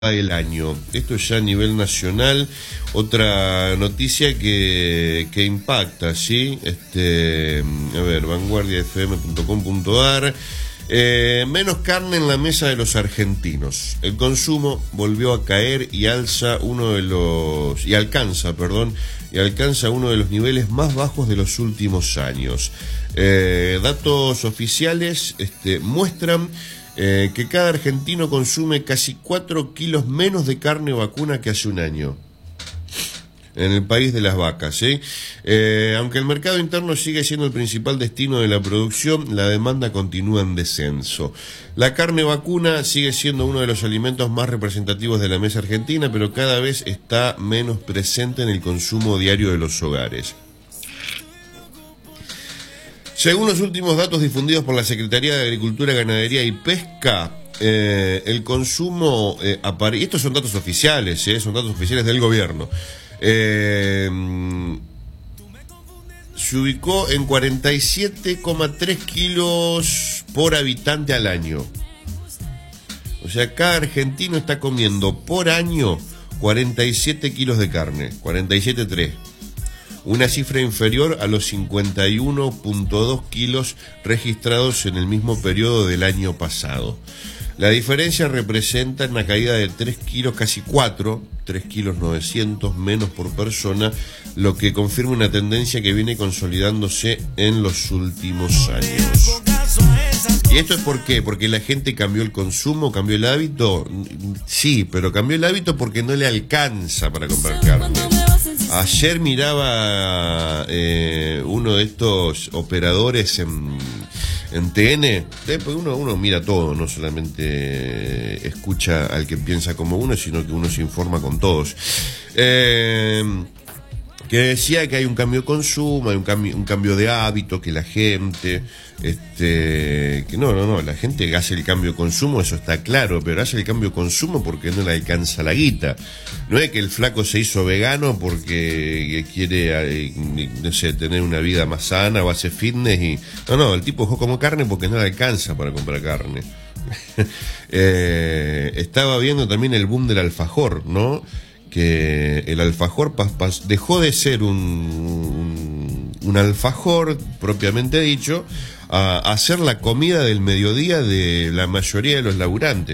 el año. Esto ya a nivel nacional. Otra noticia que impacta, ¿sí? A ver, vanguardiafm.com.ar. Menos carne en la mesa de los argentinos. El consumo volvió a caer y alcanza uno de los niveles más bajos de los últimos años. Datos oficiales muestran que cada argentino consume casi 4 kilos menos de carne vacuna que hace un año en el país de las vacas, ¿sí? Aunque el mercado interno sigue siendo el principal destino de la producción, la demanda continúa en descenso. La carne vacuna sigue siendo uno de los alimentos más representativos de la mesa argentina, pero cada vez está menos presente en el consumo diario de los hogares. Según los últimos datos difundidos por la Secretaría de Agricultura, Ganadería y Pesca, el consumo, y estos son datos oficiales, son datos oficiales del gobierno, se ubicó en 47,3 kilos por habitante al año. O sea, cada argentino está comiendo por año 47 kilos de carne, 47,3. Una cifra inferior a los 51,2 kilos registrados en el mismo periodo del año pasado. La diferencia representa una caída de 3 kilos, casi 4, 3 kilos 900 menos por persona, lo que confirma una tendencia que viene consolidándose en los últimos años. ¿Y esto es por qué? ¿Porque la gente cambió el consumo, cambió el hábito? Sí, pero cambió el hábito porque no le alcanza para comprar carne. Ayer miraba uno de estos operadores en TN, porque uno mira todo, no solamente escucha al que piensa como uno, sino que uno se informa con todos. Que decía que hay un cambio de consumo, hay un cambio de hábito, que la gente, que no, la gente hace el cambio de consumo, eso está claro, pero hace el cambio de consumo porque no le alcanza la guita. No es que el flaco se hizo vegano porque quiere, no sé, tener una vida más sana o hace fitness y... No, el tipo dejó como carne porque no le alcanza para comprar carne. Estaba viendo también el boom del alfajor, ¿no? Que el alfajor dejó de ser un alfajor propiamente dicho a ser la comida del mediodía de la mayoría de los laburantes.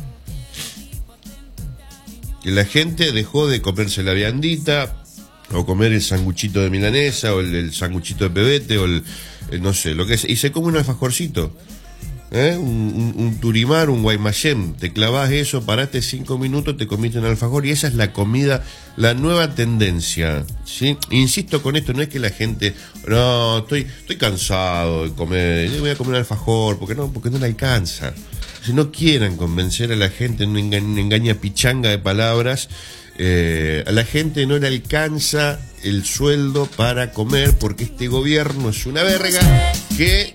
Que la gente dejó de comerse la viandita o comer el sanguchito de milanesa o el sanguchito de pebete o el no sé, lo que es, y se come un alfajorcito. Un turimar, un guaymallén, te clavás eso, paraste 5 minutos, te comiste un alfajor y esa es la comida, la nueva tendencia, ¿sí? Insisto con esto, no es que la gente, no, estoy cansado de comer, voy a comer un alfajor, porque no le alcanza. Si no quieran convencer a la gente en una engaña pichanga de palabras, a la gente no le alcanza el sueldo para comer porque este gobierno es una verga que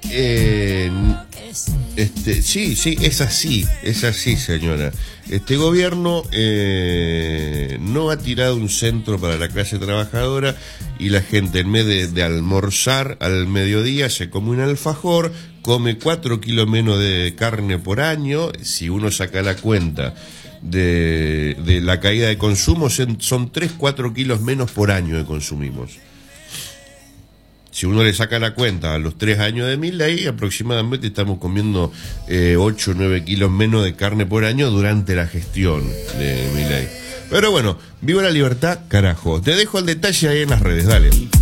sí, es así, señora. Este gobierno no ha tirado un centro para la clase trabajadora y la gente en vez de almorzar al mediodía se come un alfajor, come 4 kilos menos de carne por año. Si uno saca la cuenta de la caída de consumo, son 3-4 kilos menos por año que consumimos. Si uno le saca la cuenta a los 3 años de Milei, aproximadamente estamos comiendo 8-9 kilos menos de carne por año durante la gestión de Milei. Pero bueno, viva la libertad, carajo. Te dejo el detalle ahí en las redes, dale.